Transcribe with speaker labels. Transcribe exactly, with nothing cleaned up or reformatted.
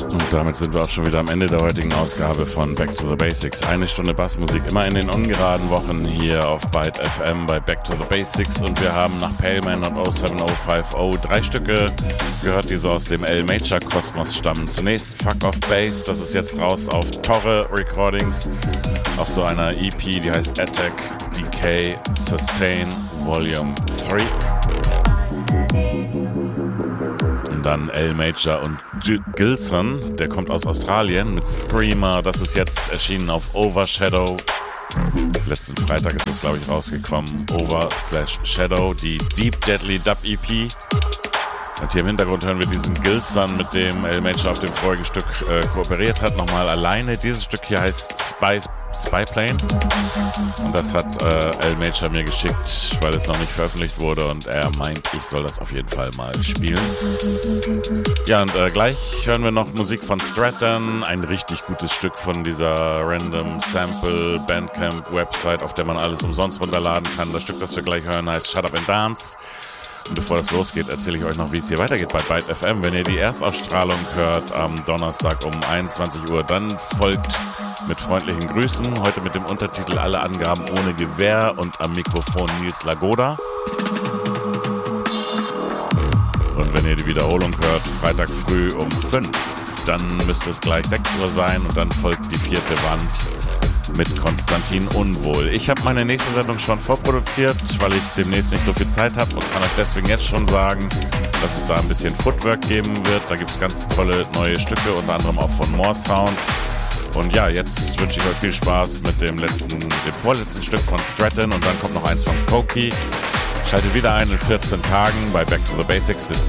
Speaker 1: Und damit sind wir auch schon wieder am Ende der heutigen Ausgabe von Back to the Basics. Eine Stunde Bassmusik immer in den ungeraden Wochen hier auf Byte F M bei Back to the Basics. Und wir haben nach Paleman und oh seven oh five oh drei Stücke gehört, die so aus dem L-Major-Kosmos stammen. Zunächst Fuck Off Bass, das ist jetzt raus auf Torre Recordings, auf so einer E P, die heißt Attack, Decay, Sustain, Volume drei. Und dann L-Major und Gilson, der kommt aus Australien mit Screamer, das ist jetzt erschienen auf Overshadow. Letzten Freitag ist das, glaube ich, rausgekommen. Over slash Shadow, die Deep Deadly Dub E P. Und hier im Hintergrund hören wir diesen Gilson, mit dem L-Major auf dem vorigen Stück äh, kooperiert hat, nochmal alleine. Dieses Stück hier heißt Spy, Spy Plane. Und das hat äh, L-Major mir geschickt, weil es noch nicht veröffentlicht wurde. Und er meint, ich soll das auf jeden Fall mal spielen. Ja, und äh, gleich hören wir noch Musik von Stratton. Ein richtig gutes Stück von dieser Random Sample Bandcamp Website, auf der man alles umsonst runterladen kann. Das Stück, das wir gleich hören, heißt Shut Up and Dance. Und bevor das losgeht, erzähle ich euch noch, wie es hier weitergeht bei Byte F M. Wenn ihr die Erstausstrahlung hört am Donnerstag um einundzwanzig Uhr, dann folgt mit freundlichen Grüßen. Heute mit dem Untertitel Alle Angaben ohne Gewähr und am Mikrofon Nils Lagoda. Und wenn ihr die Wiederholung hört, Freitag früh um fünf, dann müsste es gleich sechs Uhr sein und dann folgt die vierte Wand mit Konstantin Unwohl. Ich habe meine nächste Sendung schon vorproduziert, weil ich demnächst nicht so viel Zeit habe und kann euch deswegen jetzt schon sagen, dass es da ein bisschen Footwork geben wird. Da gibt es ganz tolle neue Stücke, unter anderem auch von More Sounds. Und ja, jetzt wünsche ich euch viel Spaß mit dem letzten, dem vorletzten Stück von Stratton und dann kommt noch eins von Pokey. Schaltet wieder ein in vierzehn Tagen bei Back to the Basics. Bis dahin.